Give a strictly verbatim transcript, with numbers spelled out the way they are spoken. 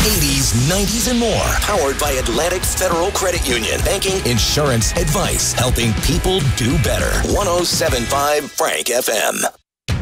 eighties, nineties, and more. Powered by Atlantic Federal Credit Union. Banking, insurance, advice, helping people do better. one oh seven point five Frank F M.